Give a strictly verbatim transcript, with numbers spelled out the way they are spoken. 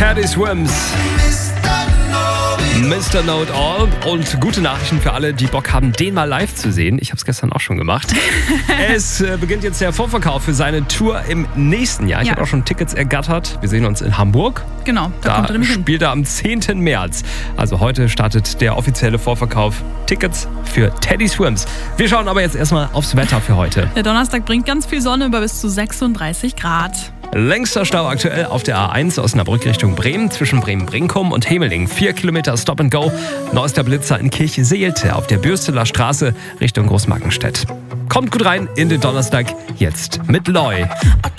Teddy Swims, Mister Know It All. Und gute Nachrichten für alle, die Bock haben, den mal live zu sehen. Ich habe es gestern auch schon gemacht. Es äh, beginnt jetzt der Vorverkauf für seine Tour im nächsten Jahr. Ich Ja. habe auch schon Tickets ergattert. Wir sehen uns in Hamburg. Genau, da, Da kommt er nämlich hin. spielt er am zehnten März. Also heute startet der offizielle Vorverkauf. Tickets für Teddy Swims. Wir schauen aber jetzt erstmal aufs Wetter für heute. Der Donnerstag bringt ganz viel Sonne bei bis zu sechsunddreißig Grad. Längster Stau aktuell auf der A eins Osnabrück Richtung Bremen zwischen Bremen-Brinkum und Hemeling. Vier Kilometer Stop and Go. Neuester Blitzer in Kirche-Seelte auf der Bürsteler Straße Richtung Großmarkenstedt. Kommt gut rein in den Donnerstag. Jetzt mit Loi.